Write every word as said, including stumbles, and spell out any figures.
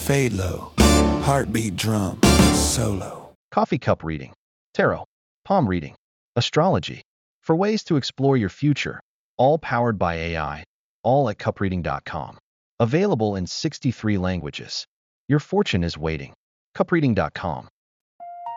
fade low, heartbeat drum, solo. Coffee cup reading, tarot, palm reading, astrology. For ways to explore your future, all powered by A I, all at cup reading dot com. Available in sixty-three languages. Your fortune is waiting. cup reading dot com.